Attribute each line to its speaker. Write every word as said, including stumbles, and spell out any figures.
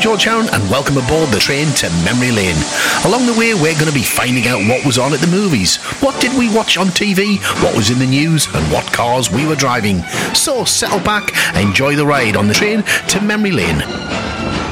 Speaker 1: George Heron and welcome aboard the train to Memory Lane. Along the way we're going to be finding out what was on at the movies, what did we watch on T V, what was in the news and what cars we were driving. So settle back, enjoy the ride on the train to Memory Lane.